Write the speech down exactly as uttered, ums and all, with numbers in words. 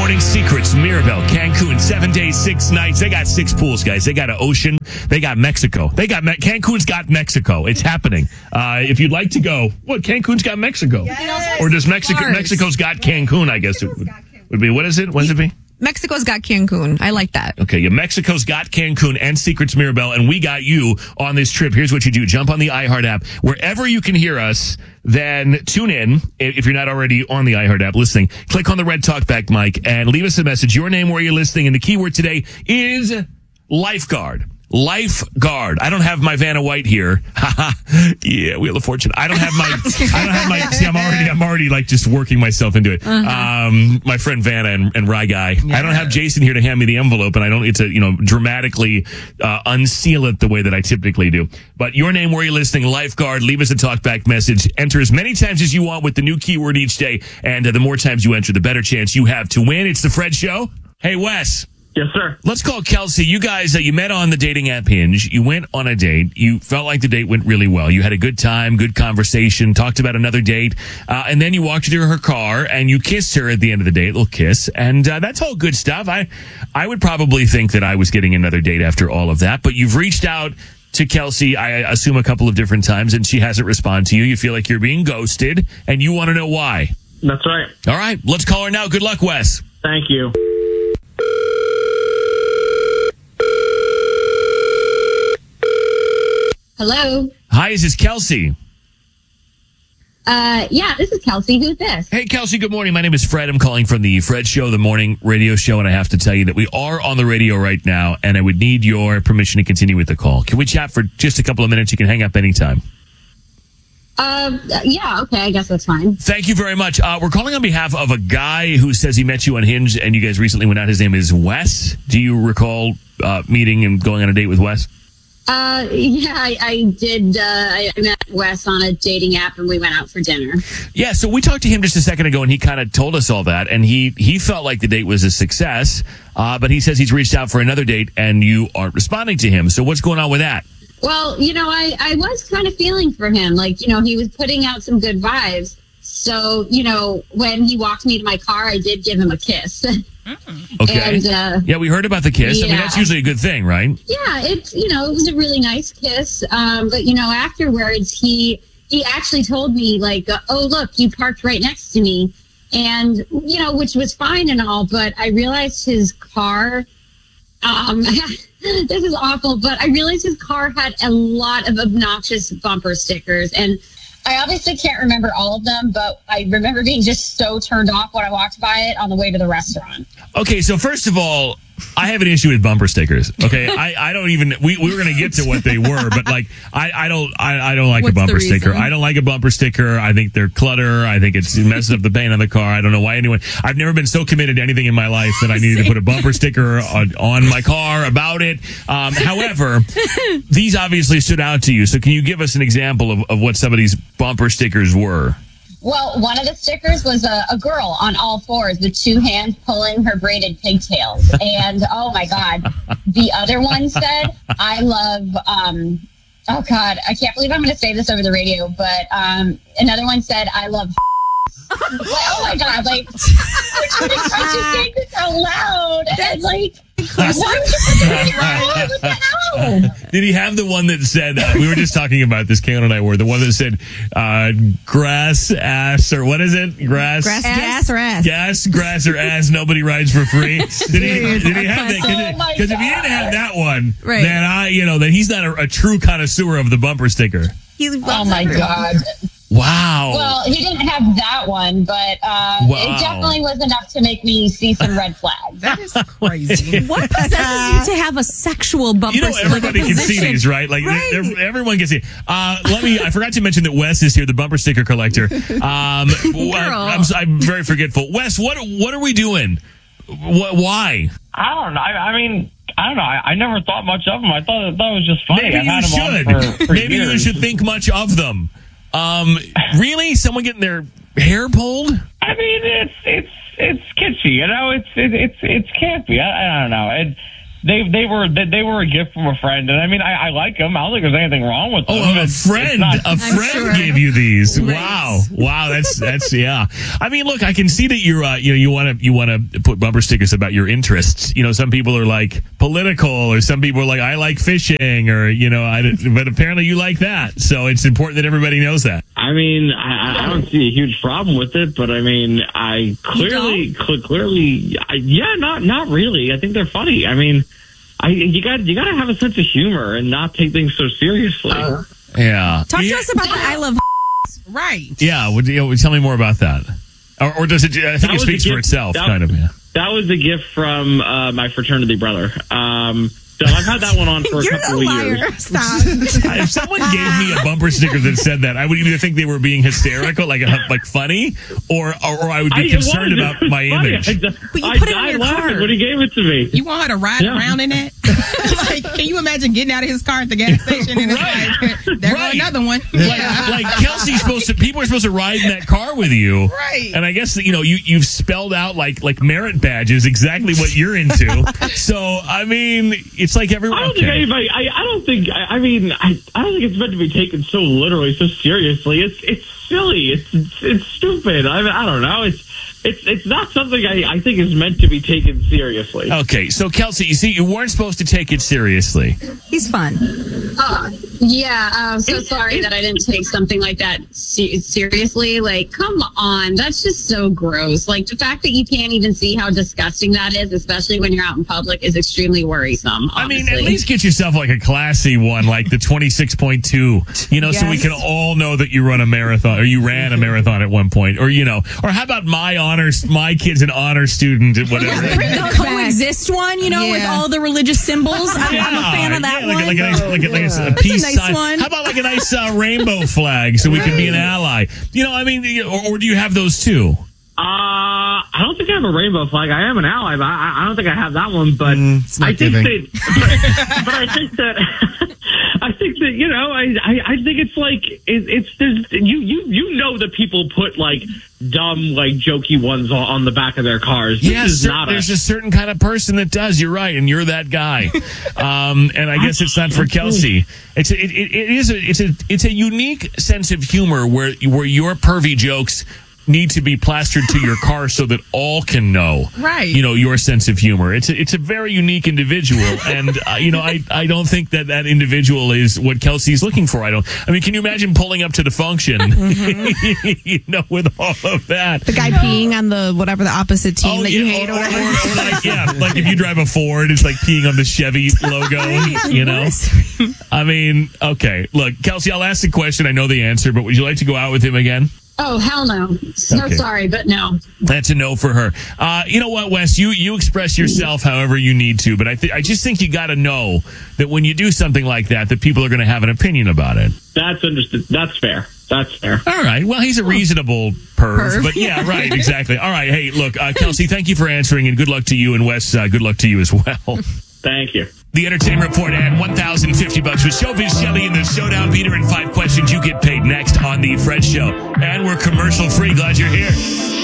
Morning Secrets, Mirabel, Cancun, seven days, six nights. They got six pools, guys. They got an ocean. They got Mexico. They got Me- Cancun's got Mexico. It's happening. Uh, if you'd like to go, what? Cancun's got Mexico, Yes. or does Mexico? Mexico's got Cancun. I guess it would, would be. What is it? What does it be? Mexico's got Cancun. I like that. Okay, yeah, Mexico's got Cancun and Secrets Mirabel, and we got you on this trip. Here's what you do. Jump on the iHeart app. Wherever you can hear us, then tune in. If you're not already on the iHeart app listening, click on the red talkback mic and leave us a message. Your name, where you're listening, and the keyword today is lifeguard. Lifeguard. I don't have my Vanna White here. Yeah, Wheel of Fortune. I don't have my, I don't have my, see, I'm already, I'm already like just working myself into it. Uh-huh. Um, my friend Vanna and, and Rye Guy. Yeah. I don't have Jason here to hand me the envelope, and I don't, it's a, you know, dramatically, uh, unseal it the way that I typically do. But your name, where you're listening, lifeguard, leave us a talkback message. Enter as many times as you want with the new keyword each day. And uh, the more times you enter, the better chance you have to win. It's the Fred Show. Hey, Wes. Yes, sir. Let's call Kelsey. You guys, uh, you met on the dating app Hinge. You went on a date. You felt like the date went really well. You had a good time, good conversation, talked about another date, uh, and then you walked her to her car and you kissed her at the end of the date, a little kiss, and uh, that's all good stuff. I, I would probably think that I was getting another date after all of that, but you've reached out to Kelsey, I assume, a couple of different times, and she hasn't responded to you. You feel like you're being ghosted, and you want to know why. That's right. All right, let's call her now. Good luck, Wes. Thank you. Hello. Hi, is this Kelsey? Uh, yeah, this is Kelsey. Who's this? Hey, Kelsey, good morning. My name is Fred. I'm calling from the Fred Show, the morning radio show, and I have to tell you that we are on the radio right now, and I would need your permission to continue with the call. Can we chat for just a couple of minutes? You can hang up anytime. Uh, yeah, okay, I guess that's fine. Thank you very much. Uh, we're calling on behalf of a guy who says he met you on Hinge, and you guys recently went out. His name is Wes. Do you recall uh, meeting and going on a date with Wes? Uh, yeah, I, I did. Uh, I met Wes on a dating app, and we went out for dinner. Yeah, so we talked to him just a second ago, and he kind of told us all that, and he, he felt like the date was a success, uh, but he says he's reached out for another date, and you aren't responding to him. So what's going on with that? Well, you know, I, I was kind of feeling for him. Like, you know, he was putting out some good vibes. So, you know, when he walked me to my car, I did give him a kiss. Okay. And, uh, yeah, we heard about the kiss. Yeah. I mean, that's usually a good thing, right? Yeah, it's, you know, it was a really nice kiss. Um, but, you know, afterwards, he he actually told me, like, uh, oh, look, you parked right next to me. And, you know, which was fine and all, but I realized his car, um, this is awful, but I realized his car had a lot of obnoxious bumper stickers. And I obviously can't remember all of them, but I remember being just so turned off when I walked by it on the way to the restaurant. Okay, so first of all, I have an issue with bumper stickers. Okay, I, I don't even we, we were going to get to what they were, but like I, I don't I, I don't like What's a bumper the sticker. reason? I don't like a bumper sticker. I think they're clutter. I think it's, it messes up the paint on the car. I don't know why anyone. I've never been so committed to anything in my life that I needed to put a bumper sticker on, on my car about it. Um, however, these obviously stood out to you. So can you give us an example of, of what some of these bumper stickers were? Well, one of the stickers was a, a girl on all fours with two hands pulling her braided pigtails. And, oh, my God. The other one said, I love, um, oh, God, I can't believe I'm going to say this over the radio, but um, another one said, I love like, oh, my God. Like, I just saying this out loud. And, like, why would you put this wrong? What the hell? Did he have the one that said, uh, we were just talking about this, Kayla and I were, the one that said, uh, grass, ass, or what is it? Grass, Grass, gas, or ass? gas, grass, or ass, nobody rides for free. Did he, did he have that? Oh my Because if he didn't have that one, Right. then I, you know, then he's not a, a true connoisseur of the bumper sticker. He Oh, loves my everyone. God. Wow. Well, he didn't have that one, but uh, Wow. it definitely was enough to make me see some red flags. That is crazy. What possesses you to have a sexual bumper You know, sticker? everybody can see position? these, right? Like, Right. they're- they're- everyone can see. Uh, let me, I forgot to mention that Wes is here, the bumper sticker collector. Um, w- I'm, I'm very forgetful. Wes, what, what are we doing? What, why? I don't know. I, I mean, I don't know. I, I never thought much of them. I thought, thought it was just funny. Maybe I've you had should. them on for, for Maybe years. you should think much of them. Um, really? Someone getting their hair pulled? I mean, it's it's it's kitschy, you know. It's it, it's it's campy. I, I don't know. It, they they were they, they were a gift from a friend, and I mean I, I like them. I don't think there's anything wrong with them. Oh, a It's- friend, it's not- a friend sure. gave you these. Nice. Wow, wow, that's that's yeah. I mean, look, I can see that you're uh, you know you want to you want to put bumper stickers about your interests. You know, some people are like political, or some people are like I like fishing, or you know, I but apparently you like that. So it's important that everybody knows that. I mean, I, I don't see a huge problem with it, but I mean, I clearly, cl- clearly, I, yeah, not not really. I think they're funny. I mean, I you got you got to have a sense of humor and not take things so seriously. Yeah. Talk yeah. to us about the I love. Right. Yeah, would you know, tell me more about that. Or, or does it? I think That it was speaks a for gift- itself, that- kind of. Yeah. That was a gift from uh, my fraternity brother. Um, so I've had that one on for a You're couple a of liar. years. Stop. If someone gave me a bumper sticker that said that, I would either think they were being hysterical, like like funny, or or, or I would be I, it concerned was, about it was my funny. image. I, But you I put it in died your laughing car. when he gave it to me. You want her to ride Yeah. around in it? Like, can you imagine getting out of his car at the gas station and it's like, there Right. go another one. Like, like Kelsey's supposed to, people are supposed to ride in that car with you, Right. And I guess that, you know you you've spelled out like like merit badges exactly what you're into. So I mean, it's like everyone. I don't okay. think anybody. I, I don't think. I, I mean, I, I don't think it's meant to be taken so literally, so seriously. It's it's silly. It's it's, it's stupid. I I don't know. It's it's it's not something I, I think is meant to be taken seriously. Okay, so Kelsey, you see, you weren't supposed to take it seriously. He's fun. Uh, yeah, I'm so sorry that I didn't take something like that se- seriously. Like, come on. That's just so gross. Like, the fact that you can't even see how disgusting that is, especially when you're out in public, is extremely worrisome. I mean, honestly. at least get yourself like a classy one, like the twenty-six point two, you know, so we Yes. can all know that you run a marathon or you ran a marathon at one point, or, you know, or how about my honors, my kid's an honor student, whatever. The coexist one, you know, with Yeah. all the religious symbols. I'm, I'm a fan of that yeah, like, one. Like a nice, like a, like a, a That's a peace nice sign. one. How about like a nice uh, rainbow flag so we can be an ally? You know, I mean, or, or do you have those too? Uh, I don't think I have a rainbow flag. I am an ally, but I, I don't think I have that one. But Mm, it's not I think giving. that, but, but I think that, I think that you know, I, I, I think it's like it, it's there's you you you know that people put like dumb like jokey ones on, on the back of their cars. This Yes, is cer- not a, there's a certain kind of person that does. You're right, and you're that guy. Um, and I guess it's not for Kelsey. It's a, it, it, it is a it's a it's a unique sense of humor where where your pervy jokes need to be plastered to your car so that all can know, Right. you know, your sense of humor. It's a, it's a very unique individual, and uh, you know, I I don't think that that individual is what Kelsey's looking for. I don't. I mean, can you imagine pulling up to the function, you know, with all of that? The guy peeing on the whatever the opposite team Oh, that you yeah, hate or, or, or, whatever. or, or like, yeah, like if you drive a Ford, it's like peeing on the Chevy logo, you know? I mean, okay, look, Kelsey, I'll ask the question. I know the answer, but would you like to go out with him again? Oh, hell no. So Okay. sorry, but no. That's a no for her. Uh, you know what, Wes? You you express yourself however you need to, but I th- I just think you got to know that when you do something like that, that people are going to have an opinion about it. that's understood. That's fair. That's fair. All right. Well, he's a reasonable perv, Perv. but yeah, right, exactly. All right. Hey, look, uh, Kelsey, thank you for answering, and good luck to you, and Wes, uh, good luck to you as well. Thank you. The Entertainment Report at one thousand fifty bucks with Showbiz Shelly in the Showdown Beater and five questions you get paid next on The Fred Show. And we're commercial free. Glad you're here.